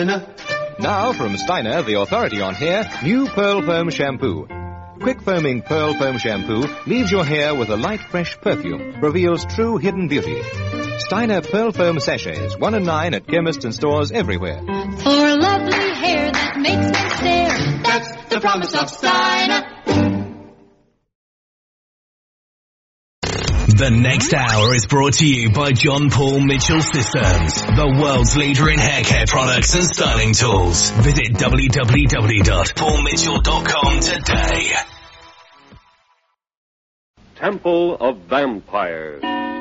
Steiner. Now from Steiner, the authority on hair, new Pearl Foam Shampoo. Quick foaming Pearl Foam Shampoo leaves your hair with a light, fresh perfume, reveals true hidden beauty. Steiner Pearl Foam Sachets, 1 and 9 at chemists and stores everywhere. For lovely hair that makes me stare, that's the promise of Steiner. The next hour is brought to you by John Paul Mitchell Systems, the world's leader in hair care products and styling tools. Visit www.paulmitchell.com today. Temple of Vampires.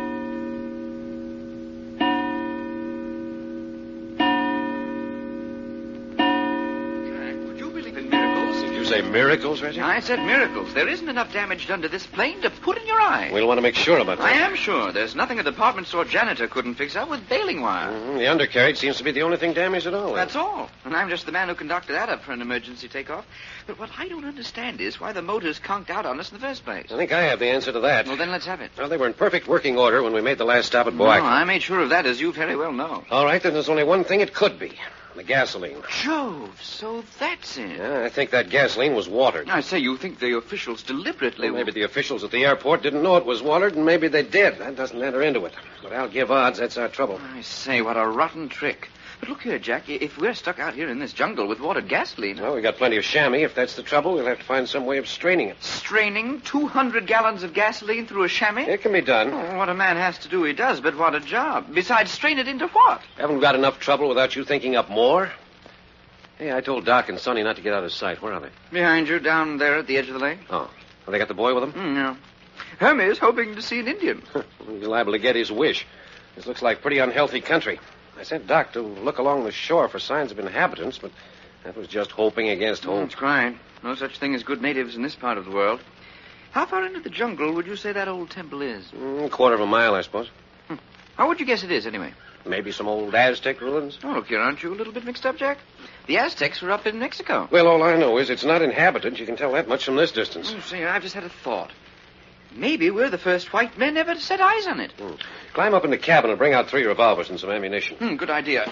Say miracles, Reggie? I said miracles. There isn't enough damage done to this plane to put in your eye. We'll want to make sure about that. I am sure. There's nothing a department store janitor couldn't fix up with baling wire. The undercarriage seems to be the only thing damaged at all. That's all. And I'm just the man who can doctor that up for an emergency takeoff. But what I don't understand is why the motors conked out on us in the first place. I think I have the answer to that. Well, then let's have it. Well, they were in perfect working order when we made the last stop at No, Boac. I made sure of that, as you very well know. All right, then there's only one thing it could be. The gasoline. Jove, so that's it. Yeah, I think that gasoline was watered. I say, you think the officials deliberately... Well, maybe the officials at the airport didn't know it was watered, and maybe they did. That doesn't enter into it. But I'll give odds that's our trouble. I say, what a rotten trick. But look here, Jack, if we're stuck out here in this jungle with watered gasoline... Well, we got plenty of chamois. If that's the trouble, we'll have to find some way of straining it. Straining 200 gallons of gasoline through a chamois? It can be done. Oh, what a man has to do, he does, but what a job. Besides, strain it into what? Haven't got enough trouble without you thinking up more? Hey, I told Doc and Sonny not to get out of sight. Where are they? Behind you, down there at the edge of the lake. Oh. Have they got the boy with them? No. Hermie is hoping to see an Indian. He's liable to get his wish. This looks like pretty unhealthy country. I sent Doc to look along the shore for signs of inhabitants, but that was just hoping against hope. That's right. No such thing as good natives in this part of the world. How far into the jungle would you say that old temple is? Quarter of a mile, I suppose. How would you guess it is, anyway? Maybe some old Aztec ruins. Oh, look here, aren't you a little bit mixed up, Jack? The Aztecs were up in Mexico. Well, all I know is it's not inhabited. You can tell that much from this distance. Oh, see, I've just had a thought. Maybe we're the first white men ever to set eyes on it. Climb up in the cabin and bring out 3 revolvers and some ammunition. Good idea.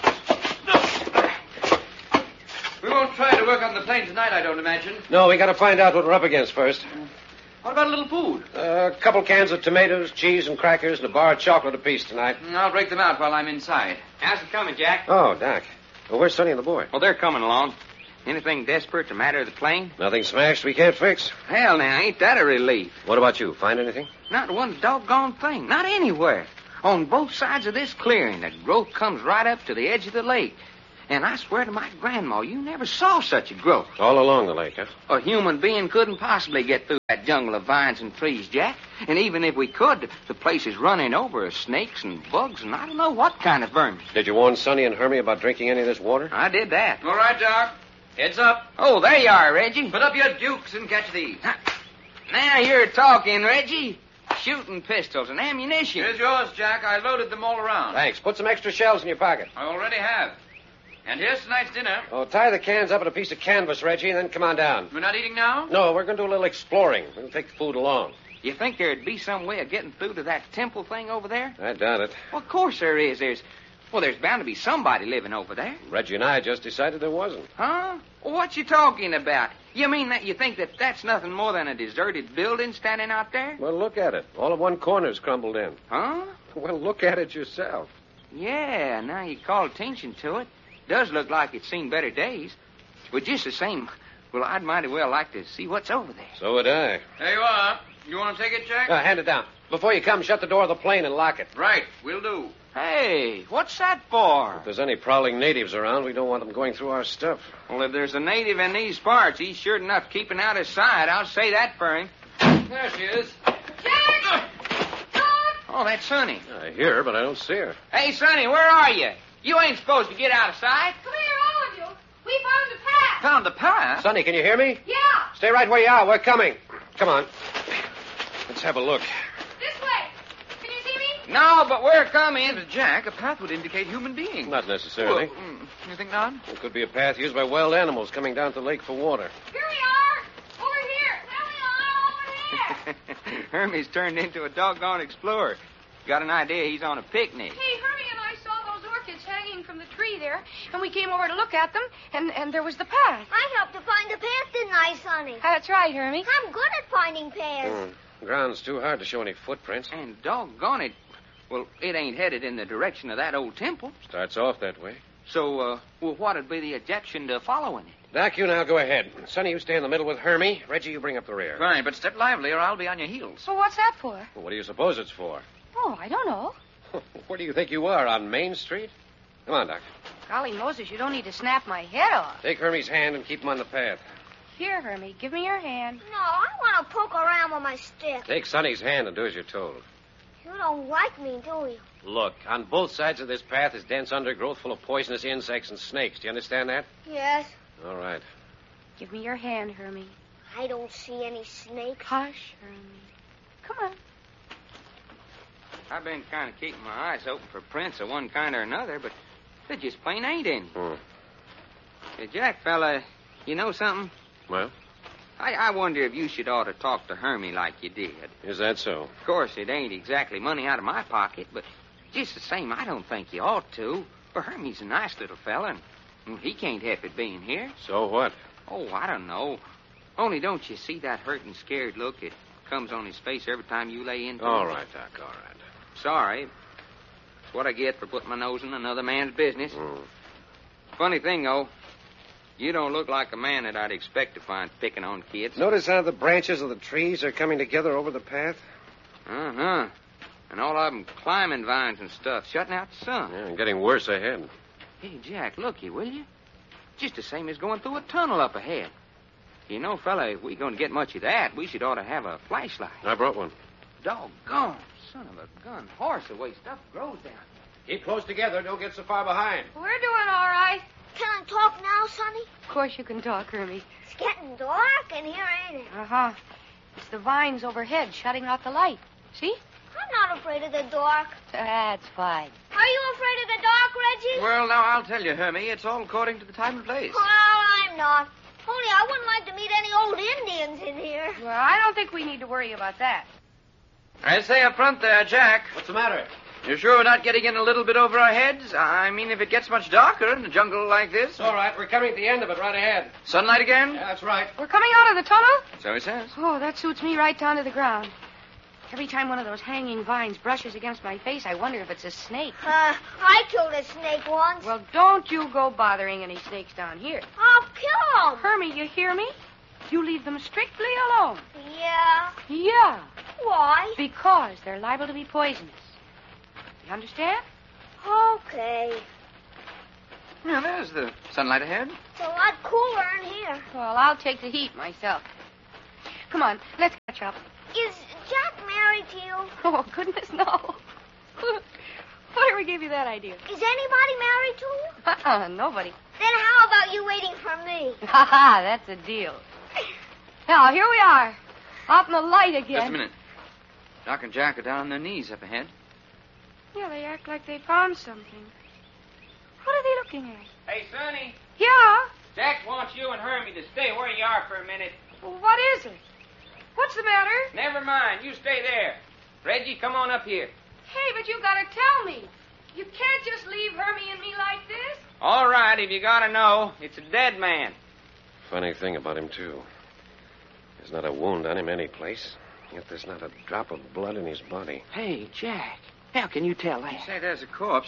We won't try to work on the plane tonight, I don't imagine. No, we got to find out what we're up against first. What about a little food? A couple cans of tomatoes, cheese, and crackers, and a bar of chocolate apiece tonight. I'll break them out while I'm inside. How's it coming, Jack? Oh, Doc. Well, where's Sonny and the boy? Well, they're coming along. Anything desperate the matter of the plane? Nothing smashed we can't fix. Hell, now, ain't that a relief? What about you? Find anything? Not one doggone thing. Not anywhere. On both sides of this clearing, the growth comes right up to the edge of the lake. And I swear to my grandma, you never saw such a growth. All along the lake, huh? A human being couldn't possibly get through that jungle of vines and trees, Jack. And even if we could, the place is running over with snakes and bugs and I don't know what kind of vermin. Did you warn Sonny and Hermie about drinking any of this water? I did that. All right, Doc. Heads up. Oh, there you are, Reggie. Put up your dukes and catch these. Now you're talking, Reggie. Shooting pistols and ammunition. Here's yours, Jack. I loaded them all around. Thanks. Put some extra shells in your pocket. I already have. And here's tonight's dinner. Oh, tie the cans up in a piece of canvas, Reggie, and then come on down. We're not eating now? No, we're going to do a little exploring. We'll take the food along. You think there'd be some way of getting through to that temple thing over there? I doubt it. Well, of course there is. There's bound to be somebody living over there. Reggie and I just decided there wasn't. Huh? What you talking about? You mean that you think that that's nothing more than a deserted building standing out there? Well, look at it. All of one corner's crumbled in. Huh? Well, look at it yourself. Yeah, now you call attention to it. Does look like it's seen better days. But just the same, well, I'd mighty well like to see what's over there. So would I. There you are. You want to take it, Jack? Hand it down. Before you come, shut the door of the plane and lock it. Right. We'll do. Hey, what's that for? If there's any prowling natives around, we don't want them going through our stuff. Well, if there's a native in these parts, he's sure enough keeping out of sight. I'll say that for him. There she is. Jack! Oh, that's Sonny. I hear her, but I don't see her. Hey, Sonny, where are you? You ain't supposed to get out of sight. Come here, all of you. We found the path. Found the path? Sonny, can you hear me? Yeah, Stay right where you are. We're coming. Come on. Let's have a look. this way. Can you see me? No, but we're coming. Jack, a path would indicate human beings. Not necessarily. You think not? It could be a path used by wild animals coming down to the lake for water. Here we are. Over here. There we are, over here. Hermie's turned into a doggone explorer. Got an idea he's on a picnic. Hey, Hermie and I saw those orchids hanging hanging from the tree there, and we came over to look at them, and there was the path. I helped to find the path, didn't I, Sonny? That's right, Hermie. I'm good at finding paths. Ground's too hard to show any footprints. And doggone it, well, it ain't headed in the direction of that old temple. Starts off that way. So, what'd be the objection to following it? Doc, you now go ahead. Sonny, you stay in the middle with Hermie. Reggie, you bring up the rear. Right, but step lively or I'll be on your heels. So what's that for? Well, what do you suppose it's for? Oh, I don't know. Where do you think you are, on Main Street? Come on, Doc. Golly Moses, you don't need to snap my head off. Take Hermie's hand and keep him on the path. Here, Hermie, give me your hand. No, I want to poke around with my stick. Take Sonny's hand and do as you're told. You don't like me, do you? Look, on both sides of this path is dense undergrowth full of poisonous insects and snakes. Do you understand that? Yes. All right. Give me your hand, Hermie. I don't see any snakes. Hush, Hermie. Come on. I've been kind of keeping my eyes open for prints of one kind or another, but there just plain ain't any. Hey, Jack, fella, you know something? Well? I wonder if you should ought to talk to Hermie like you did. Is that so? Of course, it ain't exactly money out of my pocket, but just the same, I don't think you ought to. For Hermie's a nice little fella, and he can't help it being here. So what? Oh, I don't know. Only don't you see that hurt and scared look that comes on his face every time you lay into him? All right, Doc, all right. Sorry. It's what I get for putting my nose in another man's business. Funny thing, though, you don't look like a man that I'd expect to find picking on kids. Notice how the branches of the trees are coming together over the path? Uh-huh. And all of them climbing vines and stuff, shutting out the sun. Yeah, and getting worse ahead. Hey, Jack, looky, will you? Just the same as going through a tunnel up ahead. You know, fella, if we're going to get much of that, we should ought to have a flashlight. I brought one. Doggone. Son of a gun horse, the way stuff grows down. Keep close together. Don't get so far behind. We're doing all right. Can I talk now, Sonny? Of course you can talk, Hermie. It's getting dark in here, ain't it? Uh-huh. It's the vines overhead shutting out the light. See? I'm not afraid of the dark. That's fine. Are you afraid of the dark, Reggie? Well, now, I'll tell you, Hermie, it's all according to the time and place. Well, I'm not. Only I wouldn't like to meet any old Indians in here. Well, I don't think we need to worry about that. I say up front there, Jack. What's the matter? You sure we're not getting in a little bit over our heads? I mean, if it gets much darker in a jungle like this. It's all right. We're coming to the end of it right ahead. Sunlight again? Yeah, that's right. We're coming out of the tunnel? So he says. Oh, that suits me right down to the ground. Every time one of those hanging vines brushes against my face, I wonder if it's a snake. I killed a snake once. Well, don't you go bothering any snakes down here. I'll kill them. Hermie, you hear me? You leave them strictly alone. Yeah. Yeah. Why? Because they're liable to be poisonous. You understand? Okay. Yeah, there's the sunlight ahead. It's a lot cooler in here. Well, I'll take the heat myself. Come on, let's catch up. Is Jack married to you? Oh, goodness, no. Whatever gave you that idea? Is anybody married to you? Nobody. Then how about you waiting for me? Ha ha, that's a deal. Now, here we are. Out in the light again. Just a minute. Doc and Jack are down on their knees up ahead. Yeah, they act like they found something. What are they looking at? Hey, Sonny. Yeah? Jack wants you and Hermie to stay where you are for a minute. Well, what is it? What's the matter? Never mind. You stay there. Reggie, come on up here. Hey, but you gotta tell me. You can't just leave Hermie and me like this. All right, if you gotta know, it's a dead man. Funny thing about him, too. There's not a wound on him any place, yet there's not a drop of blood in his body. Hey, Jack, how can you tell that? Say, there's a corpse.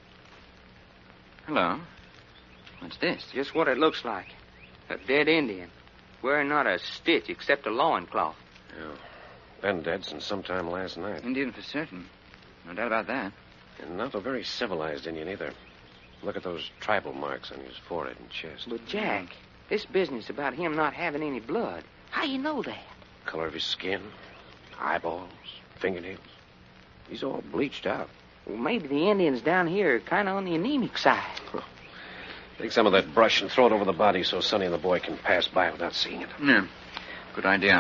Hello. What's this? Just what it looks like. A dead Indian, wearing not a stitch except a loincloth. Yeah. Been dead since sometime last night. Indian for certain. No doubt about that. And not a very civilized Indian either. Look at those tribal marks on his forehead and chest. But, Jack, this business about him not having any blood, how you know that? Color of his skin, eyeballs, fingernails. He's all bleached out. Well, maybe the Indians down here are kind of on the anemic side. Take some of that brush and throw it over the body so Sonny and the boy can pass by without seeing it. Yeah, good idea.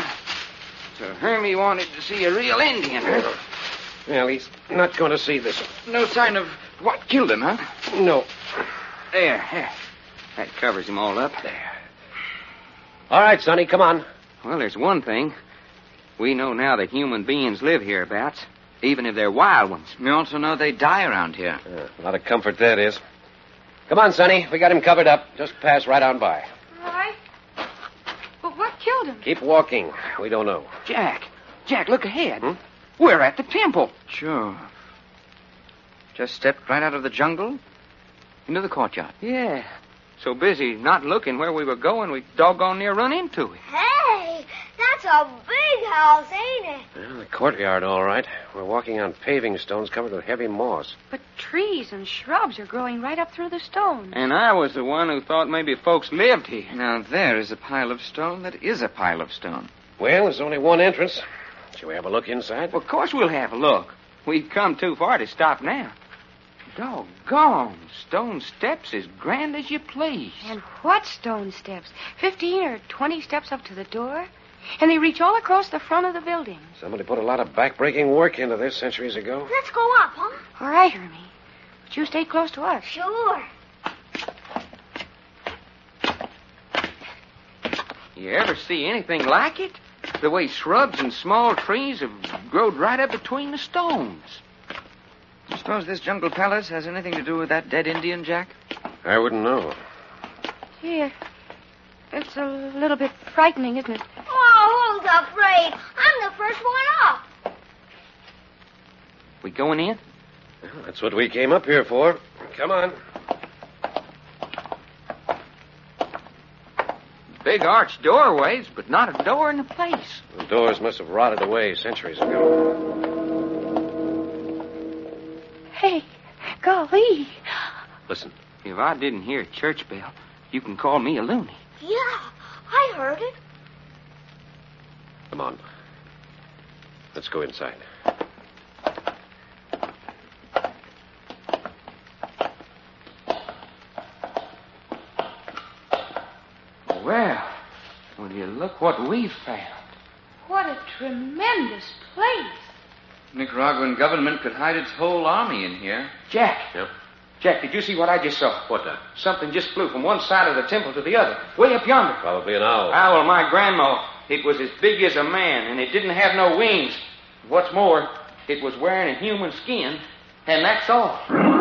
So Hermie wanted to see a real Indian, huh? Well, he's not going to see this. No sign of what killed him, huh? No. There. That covers him all up. There. All right, Sonny, come on. Well, there's one thing. We know now that human beings live hereabouts. even if they're wild ones. We also know they die around here. A lot of comfort that is. Come on, Sonny. We got him covered up. Just pass right on by. All right. But what killed him? Keep walking. We don't know. Jack, look ahead. We're at the temple. Sure. Just stepped right out of the jungle into the courtyard. Yeah. So busy not looking where we were going, we doggone near run into it. Hey, that's a big house, ain't it? Well, the courtyard, all right. We're walking on paving stones covered with heavy moss. But trees and shrubs are growing right up through the stones. And I was the one who thought maybe folks lived here. Now, there is a pile of stone that is a pile of stone. Well, there's only one entrance. Shall we have a look inside? Well, of course we'll have a look. We've come too far to stop now. Doggone. Stone steps as grand as you please. And what stone steps? 15 or 20 steps up to the door? And they reach all across the front of the building. Somebody put a lot of back-breaking work into this centuries ago. Let's go up, huh? All right, Hermie. But you stay close to us. Sure. You ever see anything like it? The way shrubs and small trees have grown right up between the stones. You suppose this jungle palace has anything to do with that dead Indian, Jack? I wouldn't know. Here. It's a little bit frightening, isn't it? Oh, who's afraid? I'm the first one up. We going in? Well, that's what we came up here for. Come on. Big arched doorways, but not a door in the place. The doors must have rotted away centuries ago. Hey, golly. Listen. If I didn't hear a church bell, you can call me a loony. Yeah, I heard it. Come on. Let's go inside. Well, will you look what we've found. What a tremendous place. Nicaraguan government could hide its whole army in here. Jack. Yep. Jack, did you see what I just saw? What the? Something just flew from one side of the temple to the other, way up yonder. Probably an owl. Owl, my grandma. It was as big as a man, and it didn't have no wings. What's more, it was wearing a human skin, and that's all.